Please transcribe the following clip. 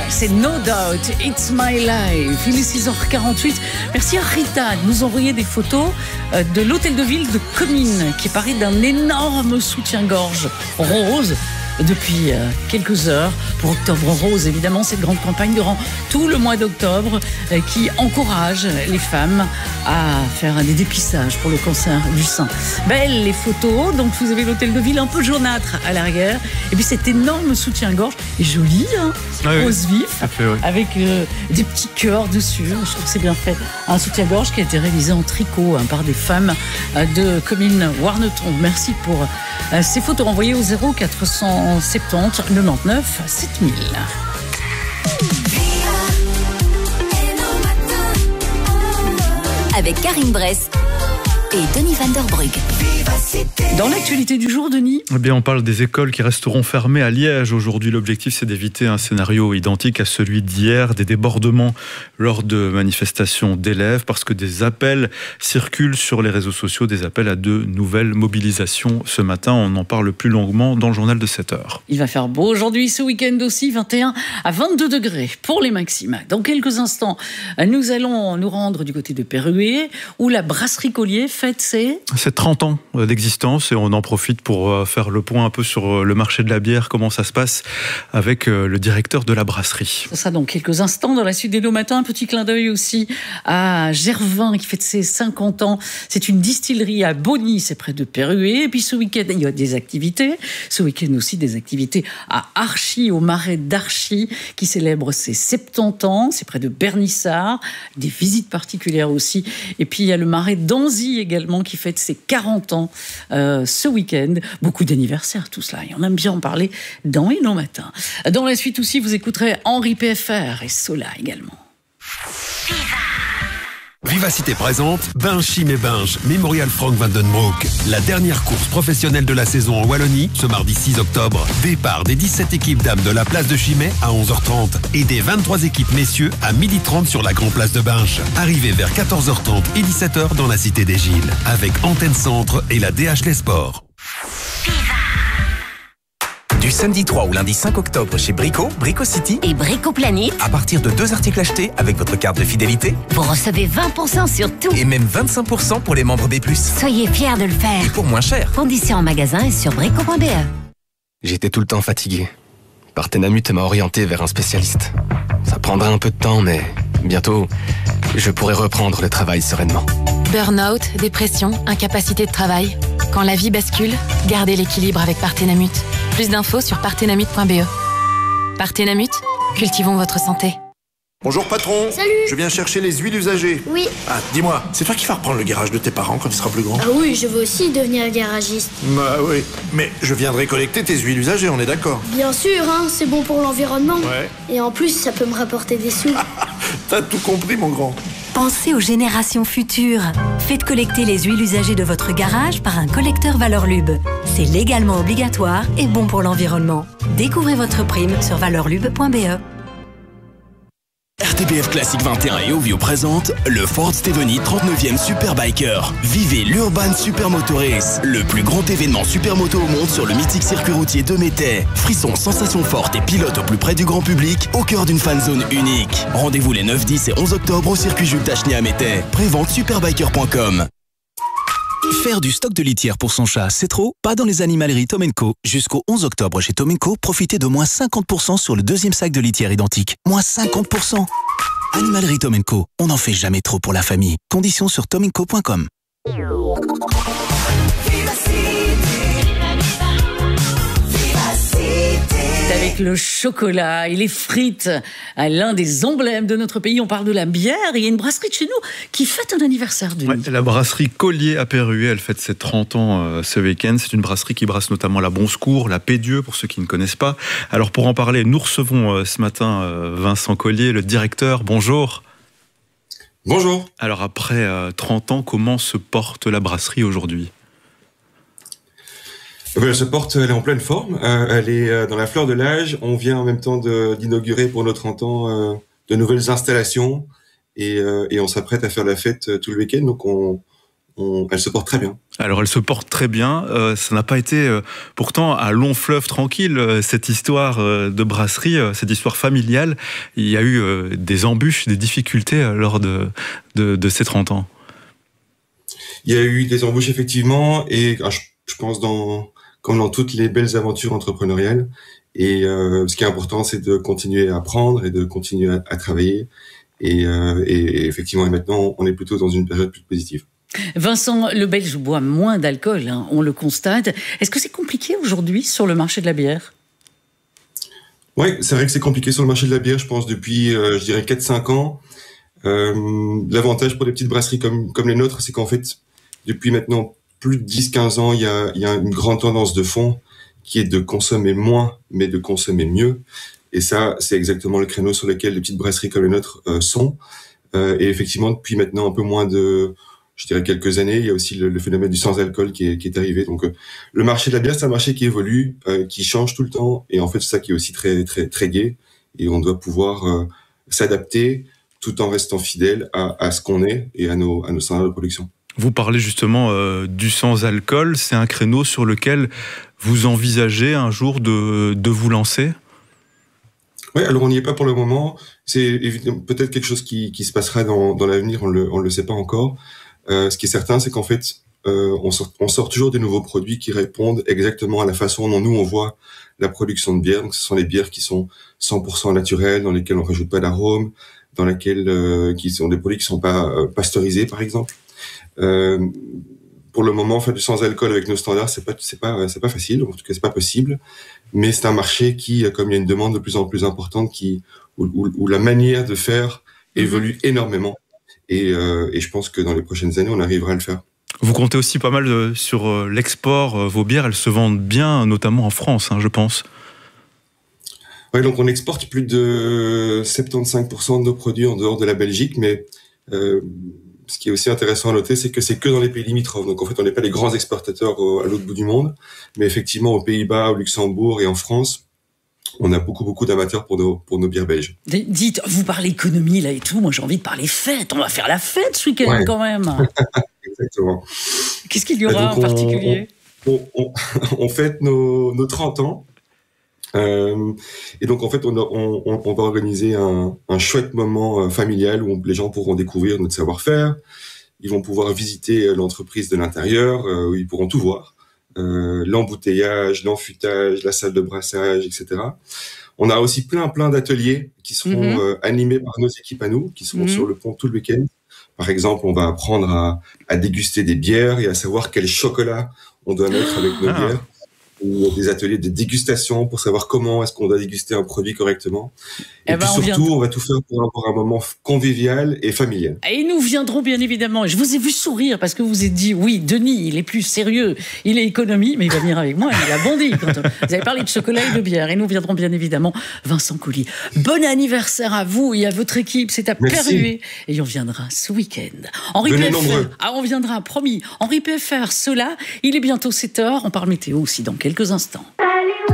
c'est No Doubt, It's My Life. Il est 6h48. Merci à Rita de nous envoyer des photos de l'hôtel de ville de Comines qui paraît d'un énorme soutien-gorge rose depuis quelques heures pour Octobre Rose. Évidemment, cette grande campagne durant tout le mois d'octobre qui encourage les femmes à faire des dépistages pour le cancer du sein. Belles les photos. Donc, vous avez l'hôtel de ville un peu jaunâtre à l'arrière. Et puis, cet énorme soutien-gorge est joli, hein, rose vif, avec des petits cœurs dessus. Je trouve que c'est bien fait. Un soutien-gorge qui a été réalisé en tricot par des femmes de Comines-Warneton. Merci pour ces photos envoyées au 0470 99 7000. Avec Karine Bress et Denis Van der Brugge. Dans l'actualité du jour, Denis ? Eh bien, on parle des écoles qui resteront fermées à Liège. Aujourd'hui, l'objectif, c'est d'éviter un scénario identique à celui d'hier, des débordements lors de manifestations d'élèves, parce que des appels circulent sur les réseaux sociaux, des appels à de nouvelles mobilisations. Ce matin, on en parle plus longuement dans le journal de 7h. Il va faire beau aujourd'hui, ce week-end aussi, 21 à 22 degrés pour les maximales. Dans quelques instants, nous allons nous rendre du côté de Perruet, où la brasserie Collier fête ses 30 ans d'existence, et on en profite pour faire le point un peu sur le marché de la bière, comment ça se passe avec le directeur de la brasserie. Ça sera dans quelques instants. Dans la suite des deux matins, un petit clin d'œil aussi à Gervin qui fête ses 50 ans. C'est une distillerie à Bonny, c'est près de Perruet. Et puis ce week-end, il y a des activités. Ce week-end aussi, des activités à Archy, au marais d'Archy, qui célèbre ses 70 ans. C'est près de Bernissart. Des visites particulières aussi. Et puis il y a le marais d'Anzy également qui fête ses 40 ans ce week-end. Beaucoup d'anniversaires, tout cela. Et on aime bien en parler dans Hénon Matin. Dans la suite aussi, vous écouterez Henri PFR et Sola également. Vivacité présente Binge et Binge, Memorial Frank Van Den Broek. La dernière course professionnelle de la saison en Wallonie, ce mardi 6 octobre. Départ des 17 équipes dames de la place de Chimay à 11h30 et des 23 équipes messieurs à 12h30 sur la grande place de Binge. Arrivée vers 14h30 et 17h dans la cité des Gilles, avec Antenne Centre et la DH Les Sports. Du samedi 3 au lundi 5 octobre chez Brico City Et Brico Planète, à partir de 2 articles achetés avec votre carte de fidélité vous recevez 20% sur tout. et même 25% pour les membres B+. Soyez fiers de le Et faire. pour moins cher. Conditions en magasin et sur brico.be. J'étais tout le temps fatigué. Partenamut m'a orienté vers un spécialiste. Ça prendra un peu de temps, mais bientôt, je pourrai reprendre le travail sereinement. Burnout, dépression, incapacité de travail. Quand la vie bascule, gardez l'équilibre avec Partenamut. Plus d'infos sur partenamut.be. Partenamut, cultivons votre santé. Bonjour patron. Salut. Je viens chercher les huiles usagées. Oui. Ah, dis-moi, c'est toi qui vas reprendre le garage de tes parents quand il sera plus grand? Ah oui, je veux aussi devenir garagiste. Bah oui, mais je viendrai collecter tes huiles usagées, on est d'accord? Bien sûr, hein, c'est bon pour l'environnement. Ouais. Et en plus, ça peut me rapporter des sous. T'as tout compris mon grand. Pensez aux générations futures. Faites collecter les huiles usagées de votre garage par un collecteur Valorlub. C'est légalement obligatoire et bon pour l'environnement. Découvrez votre prime sur valorlub.be. RTBF Classique 21 et Ovio présente le Ford Steveny 39e Superbiker. Vivez l'Urban Supermoto Race, le plus grand événement supermoto au monde sur le mythique circuit routier de Métais. Frissons, sensations fortes et pilotes au plus près du grand public, au cœur d'une fanzone unique. Rendez-vous les 9, 10 et 11 octobre au circuit Jules Tacheny à Métais. Prévente superbiker.com. Faire du stock de litière pour son chat, c'est trop? Pas dans les animaleries Tom & Co. Jusqu'au 11 octobre chez Tom & Co, profitez de moins 50% sur le deuxième sac de litière identique. Moins 50%. Animalerie Tom & Co. On n'en fait jamais trop pour la famille. Conditions sur tomandco.com. Avec le chocolat et les frites, l'un des emblèmes de notre pays. On parle de la bière. Il y a une brasserie de chez nous qui fête un anniversaire de nuit. La brasserie Collier à Perruet, elle fête ses 30 ans ce week-end. C'est une brasserie qui brasse notamment la Bon Secours, la Pédieu, pour ceux qui ne connaissent pas. Alors pour en parler, nous recevons ce matin Vincent Collier, le directeur. Bonjour. Bonjour. Alors après 30 ans, comment se porte la brasserie aujourd'hui ? Elle se porte, elle est en pleine forme, elle est dans la fleur de l'âge. On vient en même temps d'inaugurer pour nos 30 ans de nouvelles installations et on s'apprête à faire la fête tout le week-end. Donc on elle se porte très bien. Alors elle se porte très bien, ça n'a pas été pourtant un long fleuve tranquille, cette histoire de brasserie, cette histoire familiale. Il y a eu des embûches, des difficultés lors de ces 30 ans. Il y a eu des embûches effectivement, et je pense comme dans toutes les belles aventures entrepreneuriales. Et ce qui est important, c'est de continuer à apprendre et de continuer à travailler. Et effectivement, maintenant, on est plutôt dans une période plus positive. Vincent, le Belge boit moins d'alcool, hein, on le constate. Est-ce que c'est compliqué aujourd'hui sur le marché de la bière ? Oui, c'est vrai que c'est compliqué sur le marché de la bière, je pense, depuis, je dirais, 4-5 ans. L'avantage pour des petites brasseries comme les nôtres, c'est qu'en fait, depuis maintenant plus de 10-15 ans, il y a une grande tendance de fond qui est de consommer moins, mais de consommer mieux. Et ça, c'est exactement le créneau sur lequel les petites brasseries comme les nôtres sont. Et effectivement, depuis maintenant un peu moins de, je dirais, quelques années, il y a aussi le phénomène du sans-alcool qui est arrivé. Donc, le marché de la bière, c'est un marché qui évolue, qui change tout le temps. Et en fait, c'est ça qui est aussi très, très, très gai. Et on doit pouvoir s'adapter tout en restant fidèle à ce qu'on est et à nos standards de production. Vous parlez justement du sans-alcool. C'est un créneau sur lequel vous envisagez un jour de vous lancer ? Oui, alors on n'y est pas pour le moment. C'est évidemment peut-être quelque chose qui se passera dans l'avenir, on le sait pas encore. Ce qui est certain, c'est qu'en fait, on sort toujours des nouveaux produits qui répondent exactement à la façon dont nous on voit la production de bière. Donc, ce sont les bières qui sont 100% naturelles, dans lesquelles on rajoute pas d'arôme, dans lesquelles qui sont des produits qui sont pas pasteurisés, par exemple. Pour le moment, faire du sans-alcool avec nos standards, c'est pas facile. En tout cas, c'est pas possible. Mais c'est un marché qui, comme il y a une demande de plus en plus importante, où la manière de faire évolue énormément. Et je pense que dans les prochaines années, on arrivera à le faire. Vous comptez aussi pas mal sur l'export. Vos bières, elles se vendent bien, notamment en France, hein, je pense. Oui, donc on exporte plus de 75% de nos produits en dehors de la Belgique, mais ce qui est aussi intéressant à noter, c'est que c'est que dans les pays limitrophes. Donc en fait, on n'est pas les grands exportateurs à l'autre bout du monde, mais effectivement aux Pays-Bas, au Luxembourg et en France, on a beaucoup d'amateurs pour nos bières belges. Dites, vous parlez économie là et tout, moi j'ai envie de parler fête. On va faire la fête ce week-end quand même. Exactement. Qu'est-ce qu'il y aura en particulier ? On fête nos 30 ans. Et donc en fait on va organiser un chouette moment familial où les gens pourront découvrir notre savoir-faire, ils vont pouvoir visiter l'entreprise de l'intérieur, où ils pourront tout voir, l'embouteillage, l'enfûtage, la salle de brassage, etc. On a aussi plein d'ateliers qui seront animés par nos équipes à nous, qui seront sur le pont tout le week-end. Par exemple, on va apprendre à déguster des bières et à savoir quel chocolat on doit mettre avec nos bières. Ou des ateliers de dégustation pour savoir comment est-ce qu'on doit déguster un produit correctement. Et puis surtout, on va tout faire pour avoir un moment convivial et familial. Et nous viendrons bien évidemment. Je vous ai vu sourire parce que vous vous êtes dit, oui, Denis, il est plus sérieux, il est économie, mais il va venir avec moi, il a bondi. Quand vous avez parlé de chocolat et de bière. Et nous viendrons bien évidemment Vincent Colli. Bon anniversaire à vous et à votre équipe. C'est à Perruet. Et on viendra ce week-end. Henri PFR. On viendra, promis. Henri PFR, cela, il est bientôt 7h. On parle météo aussi dans quelques instants.